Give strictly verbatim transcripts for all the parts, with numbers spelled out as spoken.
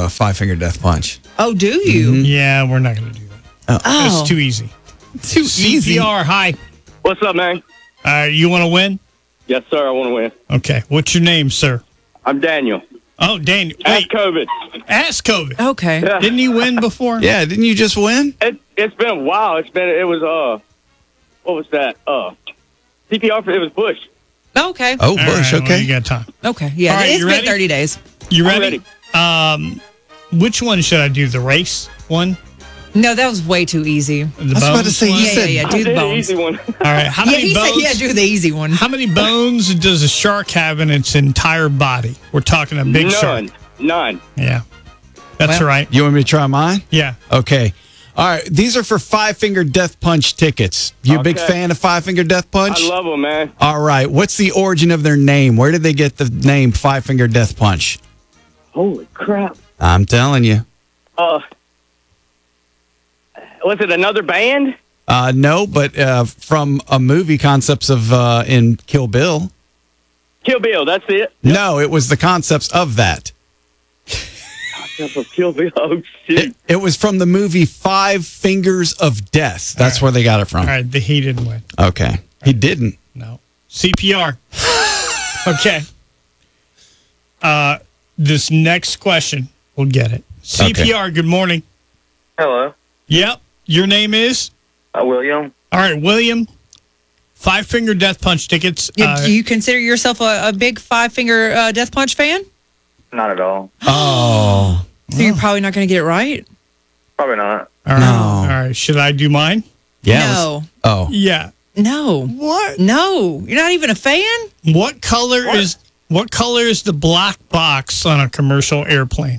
uh, Five Finger Death Punch. Oh, do you? Mm-hmm. Yeah, we're not going to do that. Oh. It's too easy. Too C P R, hi. What's up, man? Uh, you want to win? Yes, sir. I want to win. Okay. What's your name, sir? I'm Daniel. Oh, Daniel. Ask Wait, COVID. ask COVID. Okay. Yeah. Didn't he win before? Yeah, didn't you just win? It, it's been a while. It's been. It was uh, what was that? Uh, C P R. For, it was Bush. Okay. Oh, All Bush, right, okay. Well, you got time. Okay. Yeah, All right, it's you been ready? thirty days. You I'm ready? Um, which one should I do? The race one? No, that was way too easy. The I was about to bones say, one? you Yeah, said- yeah, yeah. I Do did the an bones. easy one. All right. How Yeah, many he bones? said, yeah, do the easy one. How many bones does a shark have in its entire body? We're talking a big None. shark. None. Yeah. That's Well- right. You want me to try mine? Yeah. Okay. All right. These are for Five Finger Death Punch tickets. You a big Okay. fan of Five Finger Death Punch? I love them, man. All right. What's the origin of their name? Where did they get the name Five Finger Death Punch? Holy crap. I'm telling you. Uh, was it another band? Uh, no, but uh, from a movie concepts of uh, in Kill Bill. Kill Bill. That's it. No, it was the concepts of that. Kill Bill. Oh shit. It, it was from the movie Five Fingers of Death. That's where they got it from. All right. The, he didn't win. Okay. He didn't. No. C P R. Okay. Uh, this next question, we'll get it. C P R, good morning. Hello, Yep. Your name is? uh, William. All right, William. Five Finger Death Punch tickets. You- Uh, do you consider yourself a, a big Five Finger uh, Death Punch fan? Not at all. Oh. So you're probably not going to get it right? Probably not. all right. No. All right. Should I do mine? Yeah. No. let's- Oh. Yeah. No. What? No. You're not even a fan? What color is what color is the black box on a commercial airplane?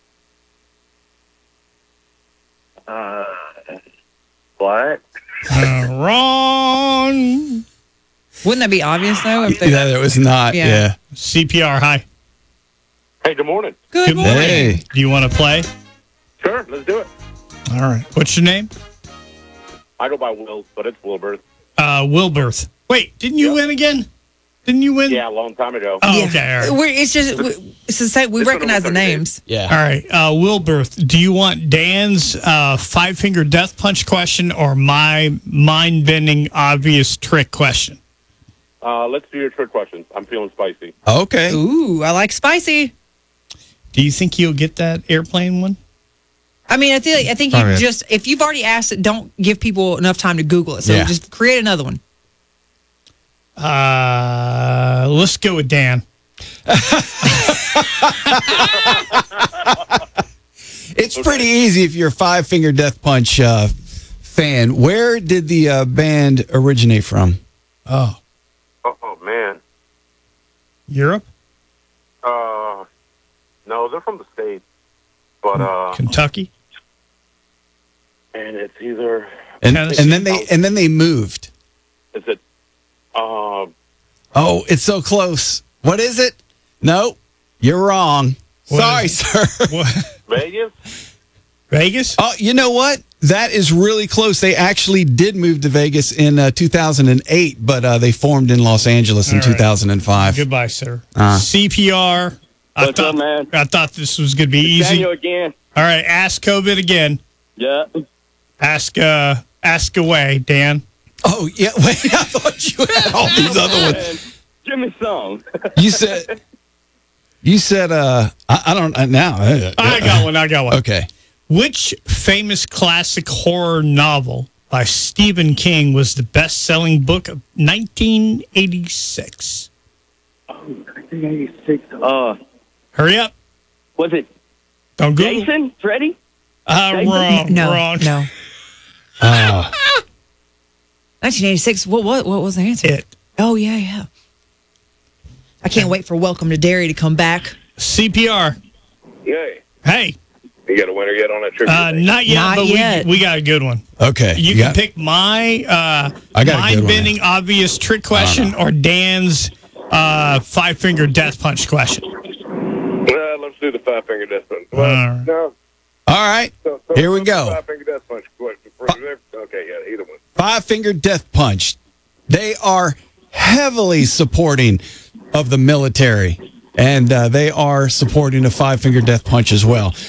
Uh, black. Uh, wrong. Wouldn't that be obvious, though? If they, Yeah, it was not. Yeah. Yeah. C P R. Hi. Hey, good morning. Good, Good morning. morning. Hey. Do you want to play? Sure, let's do it. All right. What's your name? I go by Will, but it's Wilbert. Uh, Wilberth. Wait, didn't you Yep. win again? Didn't you win? Yeah, a long time ago. Oh, Yeah. okay. All right. We're, it's just, we, it's the same. We This one recognize the was thirty names. Yeah. All right, uh, Wilberth, do you want Dan's uh, five finger death punch question or my mind bending obvious trick question? Uh, let's do your trick questions. I'm feeling spicy. Okay. Ooh, I like spicy. Do you think you'll get that airplane one? I mean, I think I think All you right. just if you've already asked it, don't give people enough time to Google it. So Yeah. just create another one. Uh, let's go with Dan. It's pretty easy if you're a Five Finger Death Punch uh, fan. Where did the uh, band originate from? Oh, Oh, oh man. Europe, Uh, no, they're from the States. But, uh, Kentucky. and it's either, And, Tennessee. and then they and then they moved. is it, uh, Oh, it's so close. What is it? No, you're wrong. What Sorry, is sir. What? Vegas? Vegas? Oh, you know what? That is really close. They actually did move to Vegas in uh, two thousand eight, but uh, they formed in Los Angeles in All right. two thousand five. Goodbye, sir. Uh. C P R. I What's thought, up, man? I thought this was going to be easy. Daniel again. All right, ask COVID again. Yeah. Ask uh, ask away, Dan. Oh, yeah. Wait, I thought you had all these other ones. And give me some. You said, you said, uh, I, I don't uh, now. Uh, I got one. I got one. Okay. Which famous classic horror novel by Stephen King was the best-selling book of nineteen eighty-six? Oh, nineteen eighty-six. Uh, Hurry up. was it Don't Google. Jason? Freddy? Uh, Jason? wrong. No, wrong. no. Oh. nineteen eighty-six. What what what was the answer? It. Oh yeah, yeah. I can't wait for Welcome to Derry to come back. C P R. Yay. Hey, You got a winner yet on that trivia? uh, not yet, Not but yet. We, we got a good one. Okay. You, You can got- pick my uh, I got a good one. mind-bending obvious trick question or Dan's uh, five-finger death punch question. Uh, let's do the five finger death punch. Well, All right. no. All right. So, so Here we what's the go. Five finger death punch question. Okay, yeah, either one. Five Finger Death Punch. They are heavily supporting of the military, and uh, they are supporting a Five Finger Death Punch as well.